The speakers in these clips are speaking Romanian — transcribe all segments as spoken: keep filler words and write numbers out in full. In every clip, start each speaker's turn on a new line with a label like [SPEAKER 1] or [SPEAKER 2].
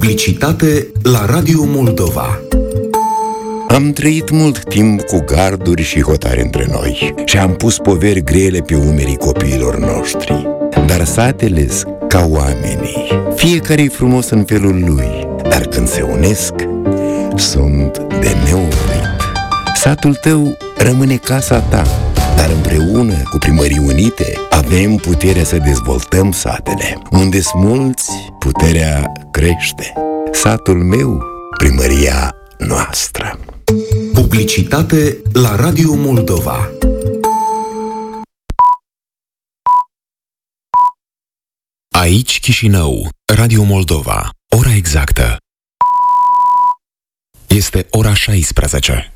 [SPEAKER 1] Publicitate la Radio Moldova.
[SPEAKER 2] Am trăit mult timp cu garduri și hotare între noi și am pus poveri grele pe umerii copiilor noștri. Dar satele-s ca oamenii, fiecare-i frumos în felul lui, dar când se unesc, sunt de neoprit. Satul tău rămâne casa ta, dar împreună cu Primării Unite avem puterea să dezvoltăm satele. Unde-s mulți, puterea crește. Satul meu, primăria noastră.
[SPEAKER 1] Publicitate la Radio Moldova. Aici Chișinău, Radio Moldova. Ora exactă este ora șaisprezece.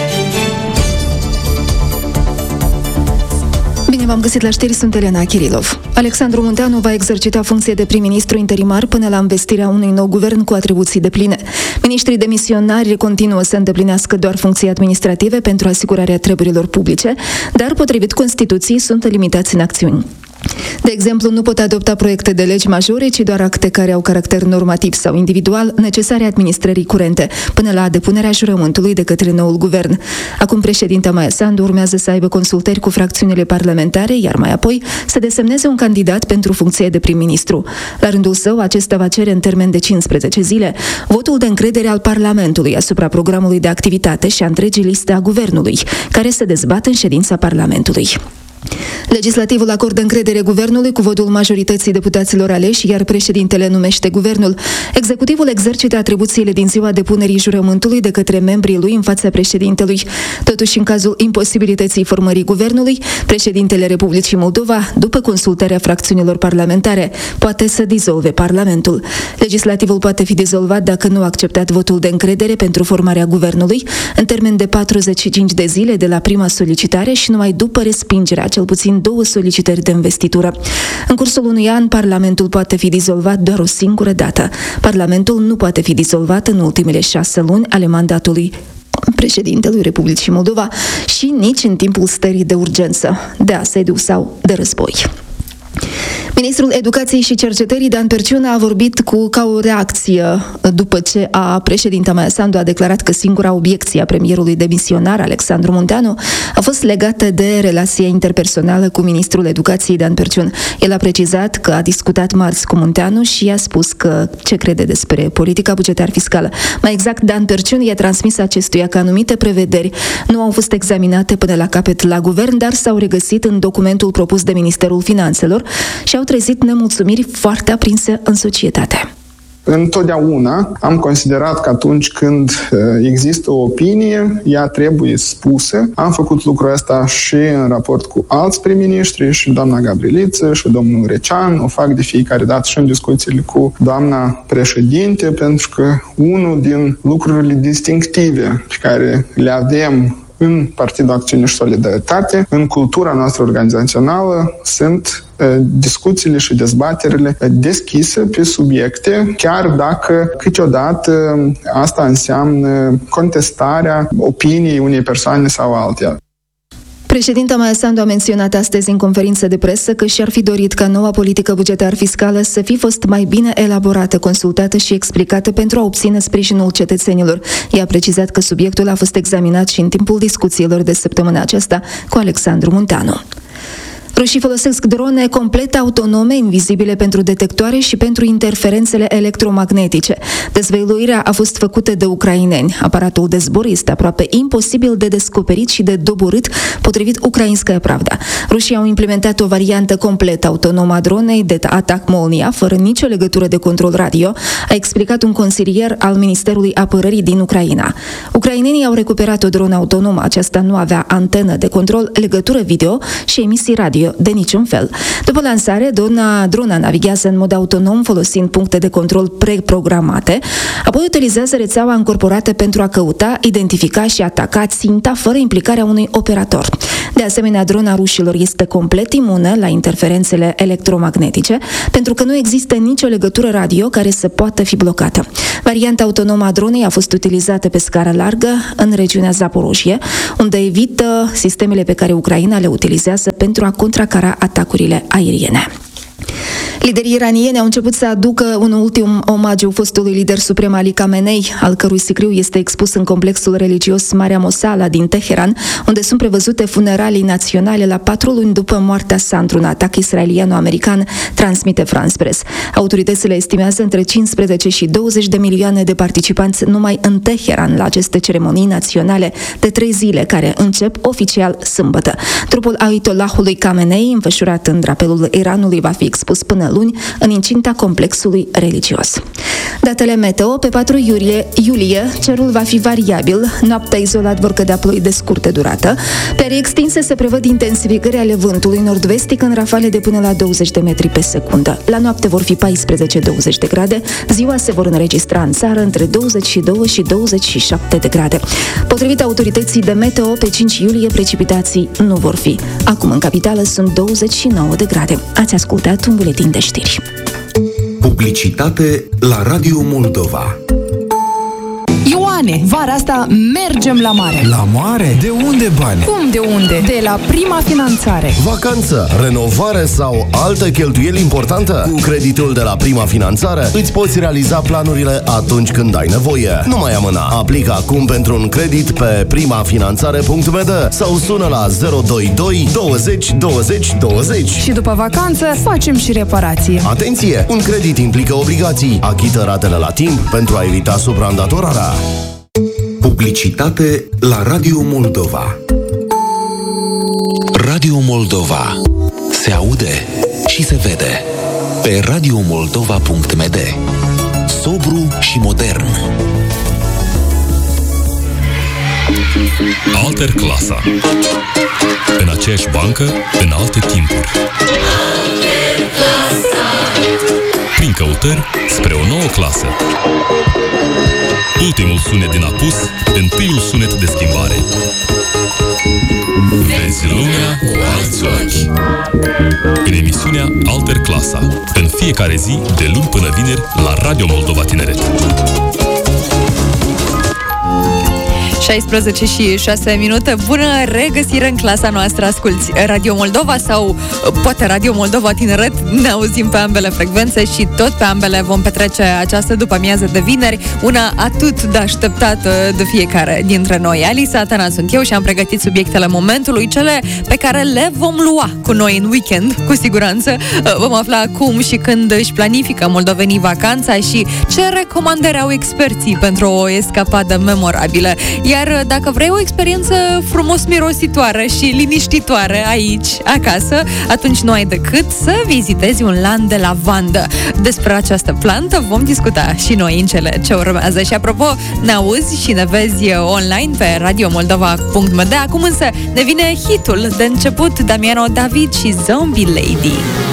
[SPEAKER 3] Bine v-am găsit la știri, sunt Elena Kirilov. Alexandru Munteanu va exercita funcție de prim-ministru interimar până la învestirea unui nou guvern cu atribuții depline. Ministrii demisionari continuă să îndeplinească doar funcții administrative pentru asigurarea treburilor publice, dar, potrivit Constituției, sunt limitați în acțiuni. De exemplu, nu pot adopta proiecte de legi majore, ci doar acte care au caracter normativ sau individual, necesare administrării curente, până la depunerea jurământului de către noul guvern. Acum președinta Maia Sandu urmează să aibă consultări cu fracțiunile parlamentare, iar mai apoi să desemneze un candidat pentru funcție de prim-ministru. La rândul său, acesta va cere în termen de cincisprezece zile votul de încredere al Parlamentului asupra programului de activitate și a întregii liste a guvernului, care se dezbată în ședința Parlamentului. Legislativul acordă încredere guvernului cu votul majorității deputaților aleși, iar președintele numește guvernul. Executivul exercită atribuțiile din ziua depunerii jurământului de către membrii lui în fața președintelui. Totuși, în cazul imposibilității formării guvernului, președintele Republicii Moldova, după consultarea fracțiunilor parlamentare, poate să dizolve Parlamentul. Legislativul poate fi dizolvat dacă nu a acceptat votul de încredere pentru formarea guvernului, în termen de patruzeci și cinci de zile de la prima solicitare și numai după respingerea cel puțin două solicitări de investitură. În cursul unui an, Parlamentul poate fi dizolvat doar o singură dată. Parlamentul nu poate fi dizolvat în ultimele șase luni ale mandatului președintelui Republicii Moldova și nici în timpul stării de urgență, de asediu sau de război. Ministrul Educației și Cercetării, Dan Perciun, a vorbit cu ca o reacție după ce a președinta Maia Sandu a declarat că singura obiecție a premierului demisionar, Alexandru Munteanu, a fost legată de relația interpersonală cu ministrul Educației, Dan Perciun. El a precizat că a discutat marți cu Munteanu și i-a spus că ce crede despre politica bugetar-fiscală. Mai exact, Dan Perciun i-a transmis acestuia că anumite prevederi nu au fost examinate până la capăt la guvern, dar s-au regăsit în documentul propus de Ministerul Finanțelor și au trezit nemulțumiri foarte aprinse în societate.
[SPEAKER 4] Întotdeauna am considerat că atunci când există o opinie, ea trebuie spusă. Am făcut lucrul ăsta și în raport cu alți prim-ministri, și doamna Gabrieliță, și domnul Recean. O fac de fiecare dată și în discuțiile cu doamna președinte, pentru că unul din lucrurile distinctive pe care le avem în Partidul Acțiune și Solidaritate, în cultura noastră organizațională, sunt discuțiile și dezbaterile deschise pe subiecte, chiar dacă câteodată asta înseamnă contestarea opiniei unei persoane sau alteia.
[SPEAKER 3] Președinta Maia Sandu a menționat astăzi în conferință de presă că și-ar fi dorit ca noua politică bugetar-fiscală să fi fost mai bine elaborată, consultată și explicată pentru a obține sprijinul cetățenilor. Ea a precizat că subiectul a fost examinat și în timpul discuțiilor de săptămâna aceasta cu Alexandru Munteanu. Rușii folosesc drone complet autonome, invizibile pentru detectoare și pentru interferențele electromagnetice. Dezvăluirea a fost făcută de ucraineni. Aparatul de zbor este aproape imposibil de descoperit și de doborât, potrivit Ukrainskaya Pravda. Rușii au implementat o variantă complet autonomă a dronei de atac Molnia, fără nicio legătură de control radio, a explicat un consilier al Ministerului Apărării din Ucraina. Ucrainenii au recuperat o dronă autonomă. Aceasta nu avea antenă de control, legătură video și emisii radio de niciun fel. După lansare, drona, drona navighează în mod autonom folosind puncte de control preprogramate, apoi utilizează rețeaua încorporată pentru a căuta, identifica și ataca ținta fără implicarea unui operator. De asemenea, drona rușilor este complet imună la interferențele electromagnetice, pentru că nu există nicio legătură radio care să poată fi blocată. Varianta autonomă a dronei a fost utilizată pe scară largă în regiunea Zaporojie, unde evită sistemele pe care Ucraina le utilizează pentru a contracara atacurile aeriene. Liderii iranieni au început să aducă un ultim omagiu fostului lider suprem Ali Khamenei, al cărui sicriu este expus în complexul religios Marea Mosala din Teheran, unde sunt prevăzute funeralii naționale la patru luni după moartea sa într-un atac israeliano-american, transmite France Press. Autoritățile estimează între cincisprezece și douăzeci de milioane de participanți numai în Teheran la aceste ceremonii naționale de trei zile, care încep oficial sâmbătă. Trupul Ayatollahului Khamenei, înfășurat în drapelul Iranului, va fi expus până luni în incinta complexului religios. Datele meteo: pe patru iulie, iulie cerul va fi variabil, noaptea izolat vor cădea ploi de scurtă durată. Pe arii extinse se prevăd intensificări ale vântului nord-vestic în rafale de până la douăzeci de metri pe secundă. La noapte vor fi paisprezece douăzeci de grade, ziua se vor înregistra în țară între douăzeci și doi și douăzeci și șapte de grade. Potrivit autorității de meteo, pe cinci iulie precipitații nu vor fi. Acum în capitală sunt douăzeci și nouă de grade. Ați ascultat un buletin de știri.
[SPEAKER 1] Publicitate la Radio Moldova.
[SPEAKER 5] Ioane, vara asta mergem la mare.
[SPEAKER 6] La mare? De unde bani?
[SPEAKER 5] Cum de unde? De la Prima Finanțare.
[SPEAKER 6] Vacanță, renovare sau altă cheltuieli importantă? Cu creditul de la Prima Finanțare îți poți realiza planurile atunci când ai nevoie. Nu mai amâna. Aplică acum pentru un credit pe primafinanțare punct b d sau sună la zero doi doi douăzeci douăzeci douăzeci.
[SPEAKER 5] Și după vacanță facem și reparații.
[SPEAKER 6] Atenție! Un credit implică obligații. Achită ratele la timp pentru a evita supraîndatorarea.
[SPEAKER 1] Publicitate la Radio Moldova. Radio Moldova. Se aude și se vede pe radio moldova punct m d. Sobru și modern.
[SPEAKER 7] Alter Clasa. În aceeași bancă, în alte timpuri. Prin căutări spre o nouă clasă. Ultimul sunet din apus, întâiul sunet de schimbare. Vezi lumea cu alți ochi. În emisiunea Alter Clasa, în fiecare zi, de luni până vineri, la Radio Moldova Tineret.
[SPEAKER 8] șaisprezece și șase minute. Bună regăsire în clasa noastră. Asculți Radio Moldova sau poate Radio Moldova Tineret. Ne auzim pe ambele frecvențe și tot pe ambele vom petrece această după-amiază de vineri, una atât de așteptată de fiecare dintre noi. Alisa Atana sunt eu și am pregătit subiectele momentului, cele pe care le vom lua cu noi în weekend, cu siguranță. Vom afla cum și când își planifică moldovenii vacanța și ce recomandări au experții pentru o escapadă memorabilă. Iar dacă vrei o experiență frumos mirositoare și liniștitoare aici, acasă, atunci nu ai decât să vizitezi un lan de lavandă. Despre această plantă vom discuta și noi în cele ce urmează. Și apropo, ne auzi și ne vezi online pe radio moldova punct m d. Acum însă ne vine hitul de început, Damiano David și Zombie Lady.